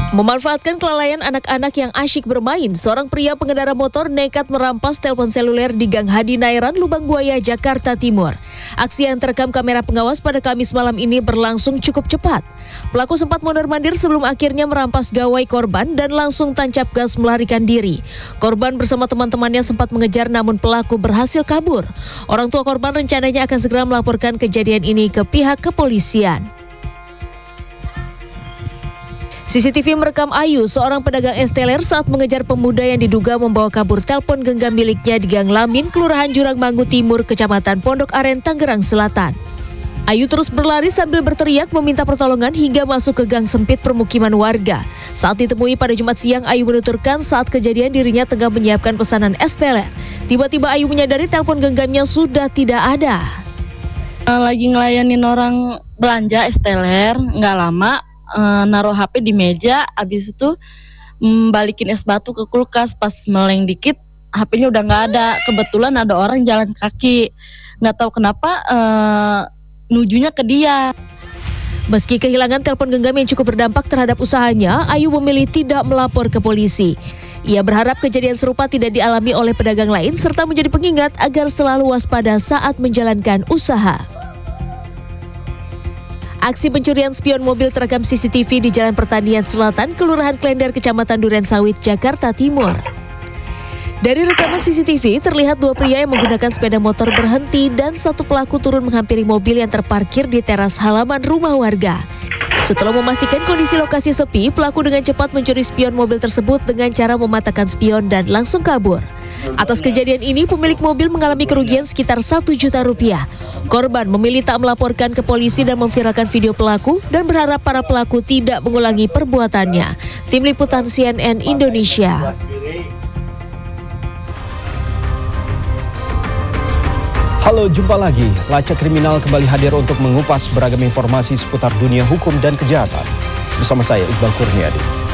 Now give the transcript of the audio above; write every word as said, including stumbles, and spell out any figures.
Memanfaatkan kelalaian anak-anak yang asyik bermain, seorang pria pengendara motor nekat merampas telepon seluler di Gang Hadi Nairan, Lubang Buaya, Jakarta Timur. Aksi yang terekam kamera pengawas pada Kamis malam ini berlangsung cukup cepat. Pelaku sempat mondar-mandir sebelum akhirnya merampas gawai korban dan langsung tancap gas melarikan diri. Korban bersama teman-temannya sempat mengejar namun pelaku berhasil kabur. Orang tua korban rencananya akan segera melaporkan kejadian ini ke pihak kepolisian. C C T V merekam Ayu, seorang pedagang es teler saat mengejar pemuda yang diduga membawa kabur telepon genggam miliknya di Gang Lamin, Kelurahan Jurangmangu Timur, Kecamatan Pondok Aren, Tangerang Selatan. Ayu terus berlari sambil berteriak meminta pertolongan hingga masuk ke gang sempit permukiman warga. Saat ditemui pada Jumat siang, Ayu menuturkan saat kejadian dirinya tengah menyiapkan pesanan es teler. Tiba-tiba Ayu menyadari telepon genggamnya sudah tidak ada. Lagi ngelayanin orang belanja es teler, nggak lama. Uh, naruh H P di meja, abis itu um, balikin es batu ke kulkas. Pas meleng dikit, H P-nya udah nggak ada. Kebetulan ada orang jalan kaki, nggak tahu kenapa uh, nujunya ke dia. Meski kehilangan telepon genggam yang cukup berdampak terhadap usahanya, Ayu memilih tidak melapor ke polisi. Ia berharap kejadian serupa tidak dialami oleh pedagang lain serta menjadi pengingat agar selalu waspada saat menjalankan usaha. Aksi pencurian spion mobil terekam C C T V di Jalan Pertanian Selatan, Kelurahan Klender, Kecamatan Durensawit, Jakarta Timur. Dari rekaman C C T V, terlihat dua pria yang menggunakan sepeda motor berhenti dan satu pelaku turun menghampiri mobil yang terparkir di teras halaman rumah warga. Setelah memastikan kondisi lokasi sepi, pelaku dengan cepat mencuri spion mobil tersebut dengan cara mematahkan spion dan langsung kabur. Atas kejadian ini, pemilik mobil mengalami kerugian sekitar satu juta rupiah. Korban memilih tak melaporkan ke polisi dan memviralkan video pelaku dan berharap para pelaku tidak mengulangi perbuatannya. Tim Liputan C N N Indonesia. Halo, jumpa lagi. Lacak Kriminal kembali hadir untuk mengupas beragam informasi seputar dunia hukum dan kejahatan. Bersama saya, Iqbal Kurniadi.